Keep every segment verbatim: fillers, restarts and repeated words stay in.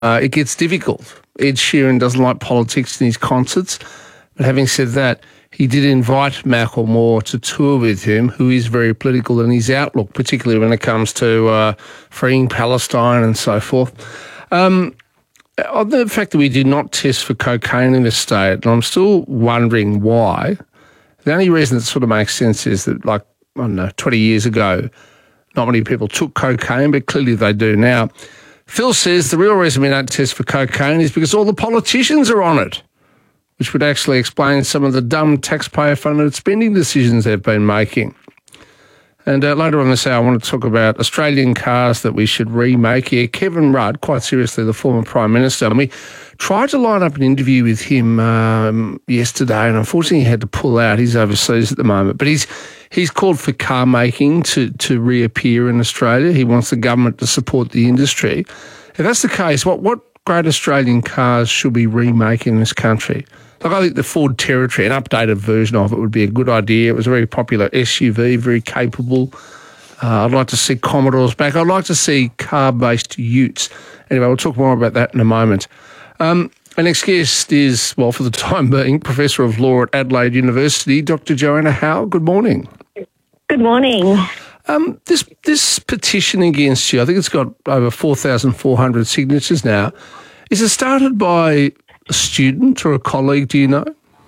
uh, it gets difficult. Ed Sheeran doesn't like politics in his concerts, but having said that, he did invite Macklemore to tour with him, who is very political in his outlook, particularly when it comes to uh, freeing Palestine and so forth. Um, on the fact that we did not test for cocaine in this state, and I'm still wondering why. The only reason that sort of makes sense is that, like, I don't know, twenty years ago, not many people took cocaine, but clearly they do now. Phil says the real reason we don't test for cocaine is because all the politicians are on it, which would actually explain some of the dumb taxpayer-funded spending decisions they've been making. And uh, later on this hour, I want to talk about Australian cars that we should remake here. Kevin Rudd, quite seriously, the former Prime Minister, and we tried to line up an interview with him um, yesterday, and unfortunately he had to pull out. He's overseas at the moment. But he's he's called for car making to, to reappear in Australia. He wants the government to support the industry. If that's the case, what, what great Australian cars should we remake in this country? Look, I think the Ford Territory, an updated version of it, would be a good idea. It was a very popular S U V, very capable. Uh, I'd like to see Commodores back. I'd like to see car-based utes. Anyway, we'll talk more about that in a moment. Um, our next guest is, well, for the time being, Professor of Law at Adelaide University, Doctor Joanna Howe. Good morning. Good morning. Um, this this petition against you, I think it's got over four thousand four hundred signatures now. Is it started by a student or a colleague, do you know?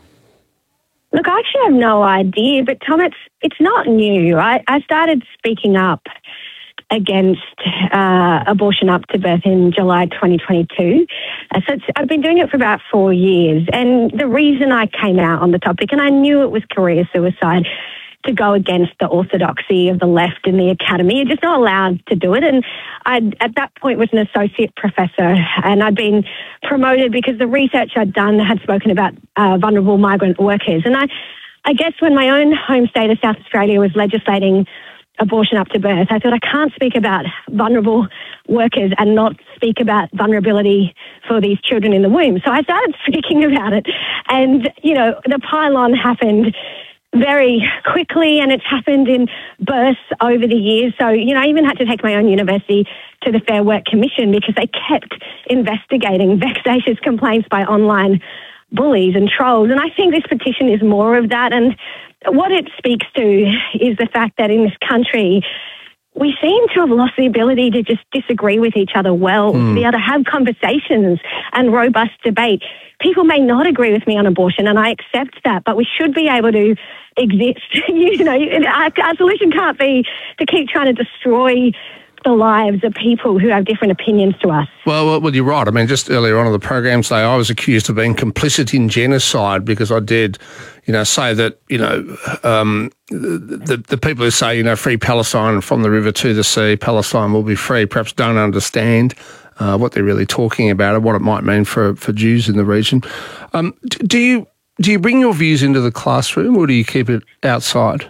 Look, I actually have no idea, but Tom, it's it's not new. I, I started speaking up against uh, abortion up to birth in July twenty twenty-two. Uh, so it's, I've been doing it for about four years. And the reason I came out on the topic, and I knew it was career suicide, to go against the orthodoxy of the left in the academy. You're just not allowed to do it. And I, at that point, was an associate professor, and I'd been promoted because the research I'd done had spoken about uh, vulnerable migrant workers. And I, I guess when my own home state of South Australia was legislating abortion up to birth, I thought I can't speak about vulnerable workers and not speak about vulnerability for these children in the womb. So I started speaking about it. And, you know, the pylon happened very quickly, and it's happened in bursts over the years. So, you know, I even had to take my own university to the Fair Work Commission because they kept investigating vexatious complaints by online bullies and trolls. And I think this petition is more of that. And what it speaks to is the fact that in this country, we seem to have lost the ability to just disagree with each other well, mm. to be able to have conversations and robust debate. People may not agree with me on abortion, and I accept that, but we should be able to exist. you know, our, our solution can't be to keep trying to destroy the lives of people who have different opinions to us. Well, well, you're right. I mean, just earlier on in the program today, I was accused of being complicit in genocide because I did, you know, say that, you know, um, the, the, the people who say, you know, free Palestine from the river to the sea, Palestine will be free, perhaps don't understand uh, what they're really talking about and what it might mean for, for Jews in the region. Um, do you do you bring your views into the classroom, or do you keep it outside?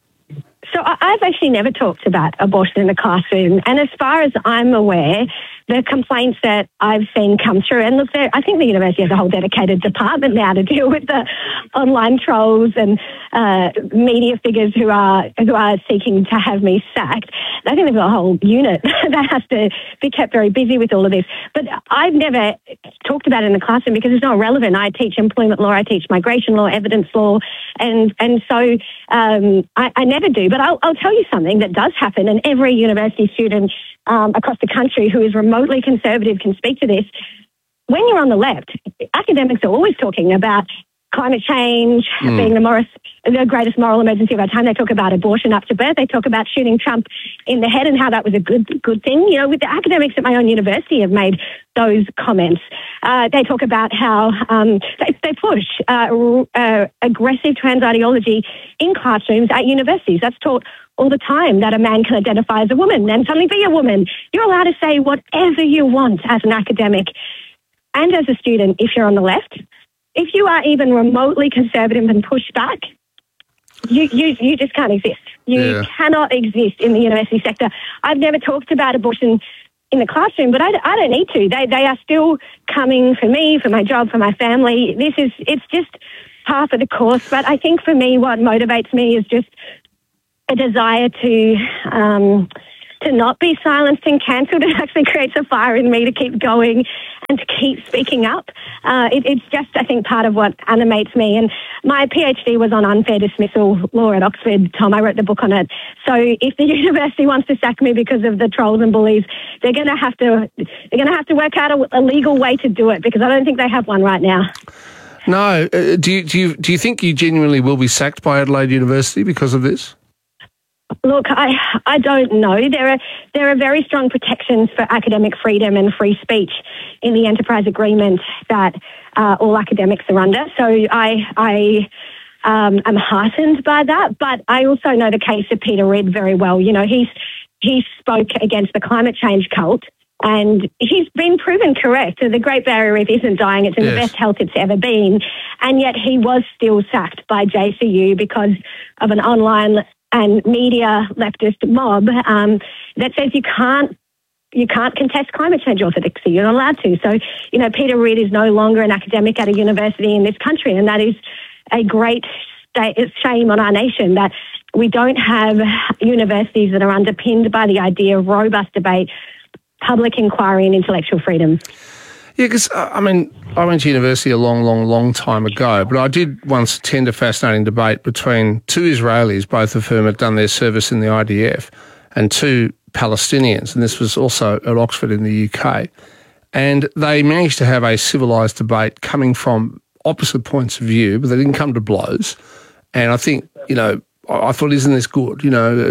So I've actually never talked about abortion in the classroom. And as far as I'm aware, the complaints that I've seen come through, and look, I think the university has a whole dedicated department now to deal with the online trolls and uh, media figures who are who are seeking to have me sacked. I think they've got a whole unit that has to be kept very busy with all of this. But I've never talked about it in the classroom because it's not relevant. I teach employment law, I teach migration law, evidence law, and and so um, I, I never do. But I'll, I'll tell you something that does happen, and every university student um, across the country who is remotely conservative can speak to this. When you're on the left, academics are always talking about climate change mm. being the, morris, the greatest moral emergency of our time. They talk about abortion up to birth. They talk about shooting Trump in the head and how that was a good good thing. You know, with the academics at my own university have made those comments. Uh, they talk about how um, they, they push uh, uh, aggressive trans ideology in classrooms at universities. That's taught all the time, that a man can identify as a woman and suddenly be a woman. You're allowed to say whatever you want as an academic and as a student if you're on the left. If you are even remotely conservative and push back, you, you, you just can't exist. You yeah. cannot exist in the university sector. I've never talked about abortion in the classroom, but I, I don't need to. They, they are still coming for me, for my job, for my family. This is, it's just par for the course. But I think for me, what motivates me is just a desire to um, to not be silenced and cancelled. It actually creates a fire in me to keep going and to keep speaking up. Uh, it, it's just, I think, part of what animates me. And my PhD was on unfair dismissal law at Oxford, Tom. I wrote the book on it. So if the university wants to sack me because of the trolls and bullies, they're going to have to they're going to have to work out a, a legal way to do it, because I don't think they have one right now. No. Uh, do you do you do you think you genuinely will be sacked by Adelaide University because of this? Look, I I don't know. There are there are very strong protections for academic freedom and free speech in the enterprise agreement that uh, all academics are under. So I I um, am heartened by that. But I also know the case of Peter Ridd very well. You know, he's he spoke against the climate change cult, and he's been proven correct. The Great Barrier Reef isn't dying; it's in yes. the best health it's ever been, and yet he was still sacked by J C U because of an online and media leftist mob um, that says you can't you can't contest climate change orthodoxy. You're not allowed to. So, you know, Peter Ridd is no longer an academic at a university in this country, and that is a great shame on our nation that we don't have universities that are underpinned by the idea of robust debate, public inquiry and intellectual freedom. Yeah, because, uh, I mean, I went to university a long, long, long time ago, but I did once attend a fascinating debate between two Israelis, both of whom had done their service in the I D F, and two Palestinians, and this was also at Oxford in the U K. And they managed to have a civilised debate coming from opposite points of view, but they didn't come to blows. And I think, you know, I thought, isn't this good? You know,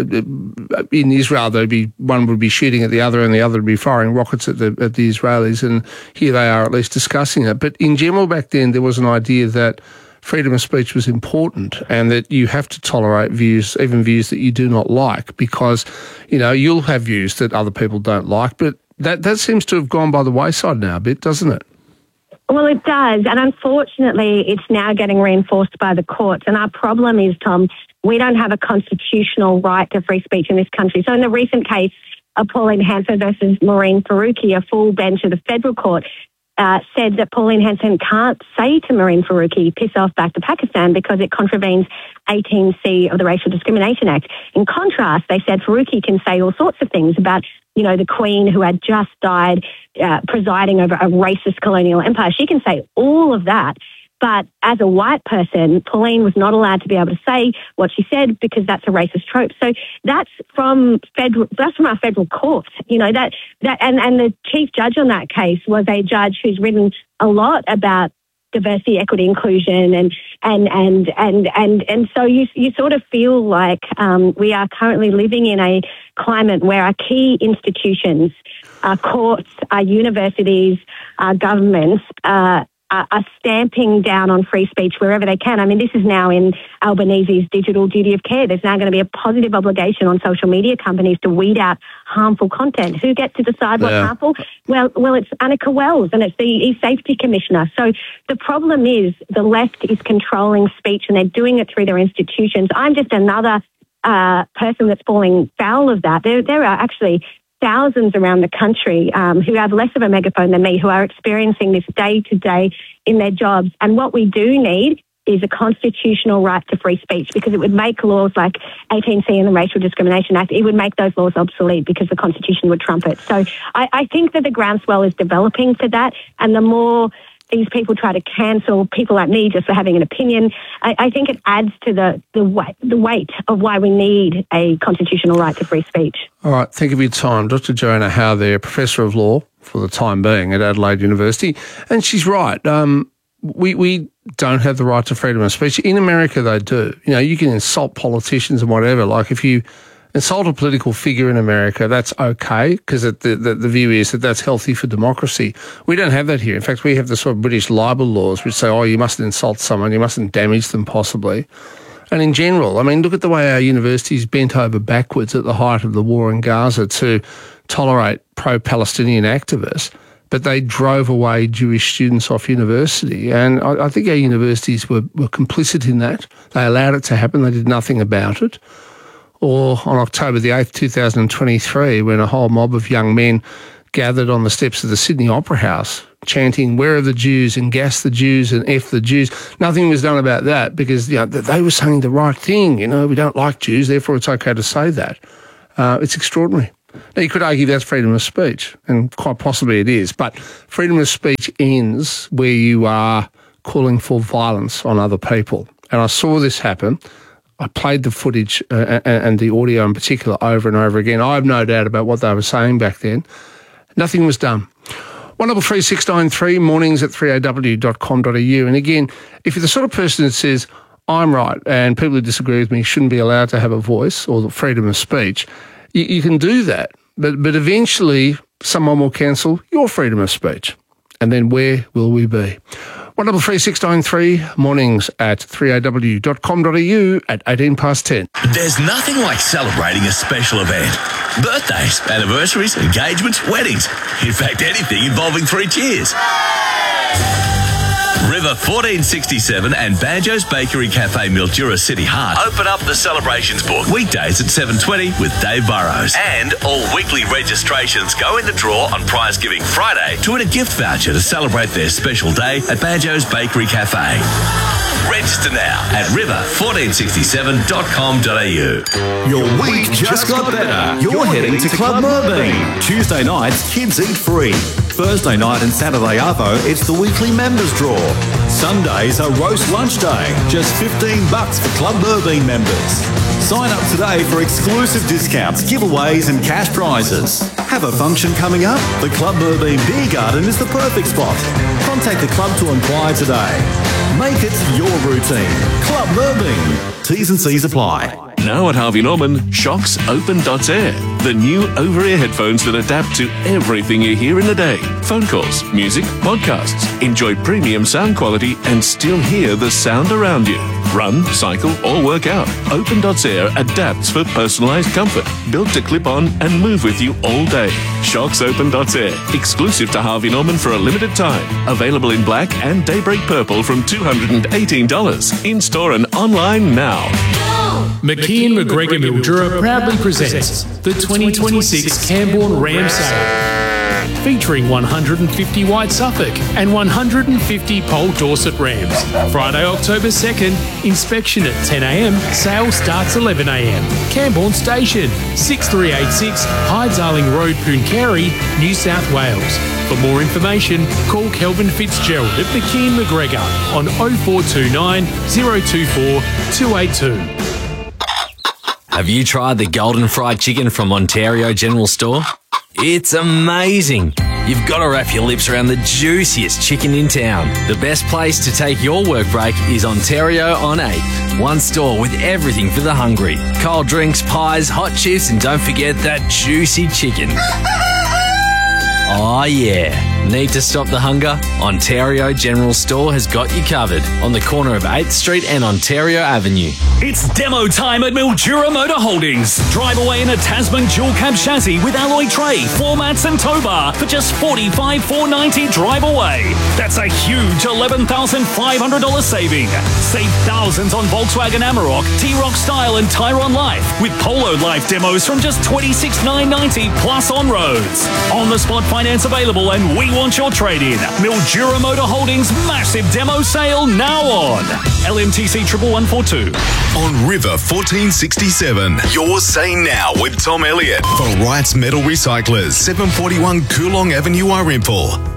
in Israel, there'd be one would be shooting at the other, and the other would be firing rockets at the at the Israelis. And here they are, at least discussing it. But in general, back then, there was an idea that freedom of speech was important, and that you have to tolerate views, even views that you do not like, because, you know, you'll have views that other people don't like. But that that seems to have gone by the wayside now a bit, doesn't it? Well, it does. And unfortunately, it's now getting reinforced by the courts. And our problem is, Tom, we don't have a constitutional right to free speech in this country. So in the recent case of Pauline Hanson versus Maureen Faruqi, a full bench of the federal court uh, said that Pauline Hanson can't say to Maureen Faruqi, piss off back to Pakistan, because it contravenes eighteen C of the Racial Discrimination Act. In contrast, they said Faruqi can say all sorts of things about, you know, the Queen who had just died uh, presiding over a racist colonial empire. She can say all of that. But as a white person, Pauline was not allowed to be able to say what she said, because that's a racist trope. So that's from federal, that's from our federal court, you know, that, that, and, and the chief judge on that case was a judge who's written a lot about diversity, equity, inclusion, and, and, and, and, and, and so you, you sort of feel like, um, we are currently living in a climate where our key institutions, our courts, our universities, our governments, uh, are stamping down on free speech wherever they can. I mean, this is now in Albanese's digital duty of care. There's now going to be a positive obligation on social media companies to weed out harmful content. Who gets to decide what's yeah. harmful? Well, well, it's Annika Wells, and it's the E-Safety Commissioner. So the problem is the left is controlling speech, and they're doing it through their institutions. I'm just another uh, person that's falling foul of that. There, there are actually thousands around the country um, who have less of a megaphone than me, who are experiencing this day to day in their jobs. And what we do need is a constitutional right to free speech, because it would make laws like eighteen C and the Racial Discrimination Act, it would make those laws obsolete, because the Constitution would trump it. So I, I think that the groundswell is developing for that, and the more these people try to cancel people like me just for having an opinion, I, I think it adds to the the weight, the weight of why we need a constitutional right to free speech. All right, thank you for your time. Doctor Joanna Howe there, Professor of Law for the time being at Adelaide University. And she's right. Um, we, we don't have the right to freedom of speech. In America, they do. You know, you can insult politicians and whatever. Like if you insult a political figure in America, that's okay, because the, the, the view is that that's healthy for democracy. We don't have that here. In fact, we have the sort of British libel laws which say, oh, you mustn't insult someone, you mustn't damage them possibly. And in general, I mean, look at the way our universities bent over backwards at the height of the war in Gaza to tolerate pro-Palestinian activists, but they drove away Jewish students off university. And I, I think our universities were, were complicit in that. They allowed it to happen. They did nothing about it. Or on October the eighth, two thousand twenty-three, when a whole mob of young men gathered on the steps of the Sydney Opera House chanting, "Where are the Jews?" and "Gas the Jews" and "F the Jews." Nothing was done about that, because, you know, they were saying the right thing. You know, we don't like Jews, therefore it's okay to say that. Uh, it's extraordinary. Now, you could argue that's freedom of speech, and quite possibly it is, but freedom of speech ends where you are calling for violence on other people. And I saw this happen. I played the footage uh, and the audio in particular over and over again. I have no doubt about what they were saying back then. Nothing was done. one double three six nine three, mornings at three a w dot com dot a u. And again, if you're the sort of person that says, I'm right, and people who disagree with me shouldn't be allowed to have a voice or the freedom of speech, you, you can do that. But, but eventually, someone will cancel your freedom of speech. And then where will we be? one double three six nine three, mornings at three a w dot com dot a u at eighteen past ten. There's nothing like celebrating a special event. Birthdays, anniversaries, engagements, weddings. In fact, anything involving three cheers. River fourteen sixty-seven and Banjo's Bakery Cafe, Mildura City Heart open up the celebrations book weekdays at seven twenty with Dave Burrows. And all weekly registrations go in the draw on Prize Giving Friday to win a gift voucher to celebrate their special day at Banjo's Bakery Cafe. Register now at river fourteen sixty-seven dot com dot a u. Your week just got better. You're heading to Club Merbein. Tuesday nights, kids eat free. Thursday night and Saturday arvo, it's the weekly members draw. Sundays are roast lunch day. Just fifteen bucks for Club Merbein members. Sign up today for exclusive discounts, giveaways and cash prizes. Have a function coming up? The Club Merbein Beer Garden is the perfect spot. Contact the club to inquire today. Make it your routine. Club Merbein. T's and C's apply. Now at Harvey Norman, Shocks Open Dots Air, the new over-ear headphones that adapt to everything you hear in the day. Phone calls, music, podcasts. Enjoy premium sound quality and still hear the sound around you. Run, cycle or work out. Open Dots Air adapts for personalised comfort, built to clip on and move with you all day. Shocks Open Dots Air, exclusive to Harvey Norman for a limited time. Available in black and daybreak purple from two hundred eighteen dollars. In-store and online now. McKean McGregor Mildura proudly presents the twenty twenty-six Camborne Ram Sale, featuring one hundred fifty White Suffolk and one hundred fifty Pole Dorset Rams. Friday, October second, inspection at ten a m, sale starts eleven a m. Camborne Station, six three eight six Hyde Darling Road, Pooncarie, New South Wales. For more information, call Kelvin Fitzgerald at McKean McGregor on oh four two nine, oh two four, two eight two. Have you tried the Golden Fried Chicken from Ontario General Store? It's amazing. You've got to wrap your lips around the juiciest chicken in town. The best place to take your work break is Ontario on eighth. One store with everything for the hungry. Cold drinks, pies, hot chips, and don't forget that juicy chicken. Oh yeah. Need to stop the hunger? Ontario General Store has got you covered on the corner of eighth Street and Ontario Avenue. It's demo time at Mildura Motor Holdings. Drive away in a Tasman dual cab chassis with alloy tray, floor mats and tow bar for just forty-five thousand four hundred ninety dollars drive away. That's a huge eleven thousand five hundred dollars saving. Save thousands on Volkswagen Amarok, T-Roc Style and Tyrone Life with Polo Life demos from just twenty-six thousand nine hundred ninety dollars plus on roads. On the spot finance available and we want your trade-in. Mildura Motor Holdings massive demo sale now on. L M T C one one one four two. On River fourteen sixty-seven, you're saying now with Tom Elliott for Wright's Metal Recyclers, seven forty-one Coolong Avenue, Arimpool.